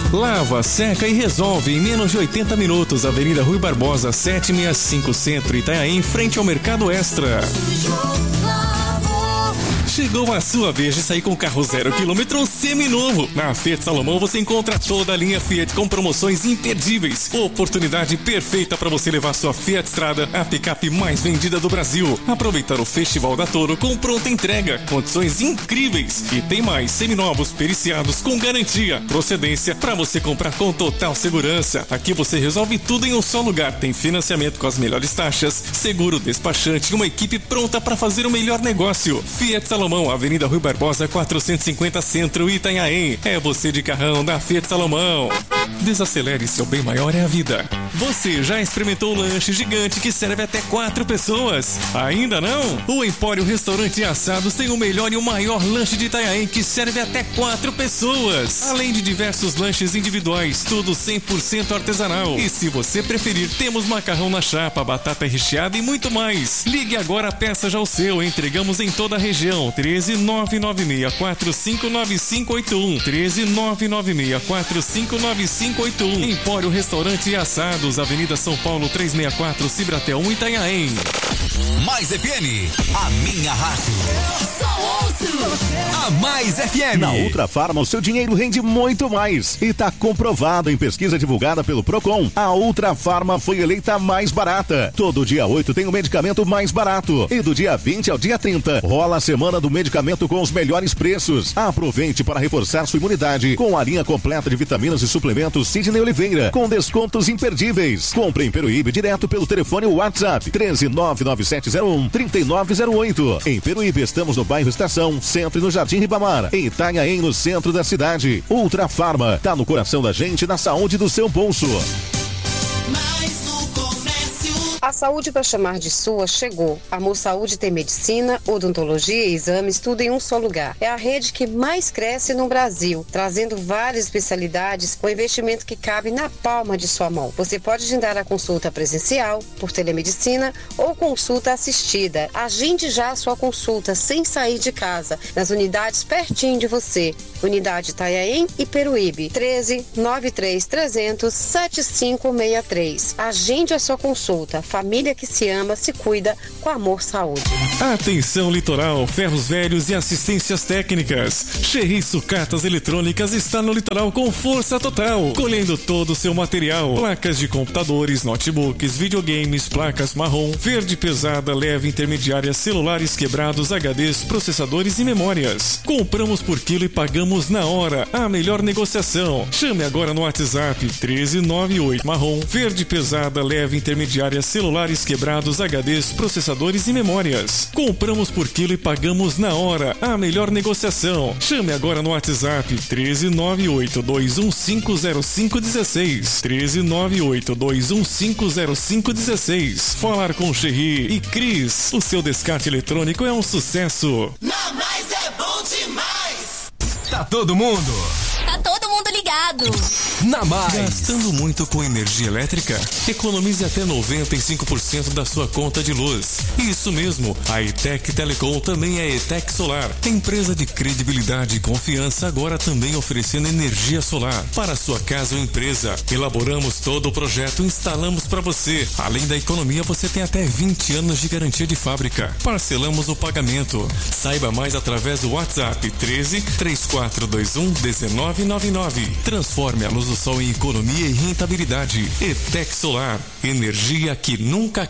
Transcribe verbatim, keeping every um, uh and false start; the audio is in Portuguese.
Lava, seca e resolve em menos de oitenta minutos. Avenida Rui Barbosa, setecentos e sessenta e cinco, Centro, Itanhaém, em frente ao Mercado Extra. Chegou a sua vez de sair com carro zero quilômetro seminovo. Na Fiat Salomão você encontra toda a linha Fiat com promoções imperdíveis. Oportunidade perfeita para você levar sua Fiat Strada, a picape mais vendida do Brasil. Aproveitar o Festival da Toro com pronta entrega, condições incríveis. E tem mais seminovos periciados com garantia, procedência para você comprar com total segurança. Aqui você resolve tudo em um só lugar. Tem financiamento com as melhores taxas, seguro, despachante e uma equipe pronta para fazer o melhor negócio. Fiat Salomão, Avenida Rui Barbosa, quatrocentos e cinquenta, Centro, Itanhaém. É você de carrão da Fiat Salomão. Desacelere, seu bem maior é a vida. Você já experimentou o lanche gigante que serve até quatro pessoas? Ainda não? O Empório Restaurante e Assados tem o melhor e o maior lanche de Itanhaém que serve até quatro pessoas. Além de diversos lanches individuais, tudo cem por cento artesanal. E se você preferir, temos macarrão na chapa, batata recheada e muito mais. Ligue agora, peça já o seu. Entregamos em toda a região. treze nove nove seis quatro cinco nove cinco oito um. treze nove nove seis quatro cinco nove cinco oito um. Empório Restaurante e Assados, Avenida São Paulo trezentos e sessenta e quatro, Cibratel um, Itanhaém. Mais F M, a minha rádio. Eu só ouço a Mais F M. Na Ultra Farma, o seu dinheiro rende muito mais. E tá comprovado em pesquisa divulgada pelo Procon. A Ultra Farma foi eleita a mais barata. Todo dia oito tem o medicamento mais barato. E do dia vinte ao dia trinta, rola a semana do medicamento com os melhores preços. Aproveite para reforçar sua imunidade com a linha completa de vitaminas e suplementos Sidney Oliveira, com descontos imperdíveis. Compre em Peruíbe direto pelo telefone WhatsApp treze nove nove sete zero um, três nove zero oito. Em Peruíbe estamos no bairro Estação, Centro e no Jardim Ribamar. Em Itanhaém, no centro da cidade. Ultra Farma, tá no coração da gente, na saúde do seu bolso. A saúde para chamar de sua chegou. Amor Saúde tem medicina, odontologia e exames, tudo em um só lugar. É a rede que mais cresce no Brasil, trazendo várias especialidades com investimento que cabe na palma de sua mão. Você pode agendar a consulta presencial, por telemedicina ou consulta assistida. Agende já a sua consulta sem sair de casa, nas unidades pertinho de você. Unidade Itanhaém e Peruíbe. treze nove três trezentos setenta e cinco sessenta e três. Agende a sua consulta. Família que se ama, se cuida com Amor Saúde. Atenção Litoral, ferros velhos e assistências técnicas. Cherry Sucatas Eletrônicas está no Litoral com força total, colhendo todo o seu material. Placas de computadores, notebooks, videogames, placas marrom, verde pesada, leve, intermediária, celulares quebrados, H Ds, processadores e memórias. Compramos por quilo e pagamos na hora. A melhor negociação. Chame agora no WhatsApp treze nove oito marrom, verde pesada, leve, intermediária, celulares quebrados, H Ds, processadores e memórias. Compramos por quilo e pagamos na hora. A melhor negociação. Chame agora no WhatsApp treze nove oito dois um cinco zero cinco um seis. treze nove oito dois um cinco zero cinco um seis. Falar com Cherry e Cris. O seu descarte eletrônico é um sucesso. Na Mais é bom demais. Tá todo mundo. Tá todo mundo ligado. Na Mais. Gastando muito com energia elétrica? Economize até noventa e cinco por cento da sua conta de luz. Isso mesmo, a ETEC Telecom também é ETEC Solar. Empresa de credibilidade e confiança, agora também oferecendo energia solar para sua casa ou empresa. Elaboramos todo o projeto e instalamos para você. Além da economia, você tem até vinte anos de garantia de fábrica. Parcelamos o pagamento. Saiba mais através do WhatsApp treze, três quatro dois um, um nove nove nove. Transforme a luz do sol em economia e rentabilidade. ETEC Solar. Energia que nunca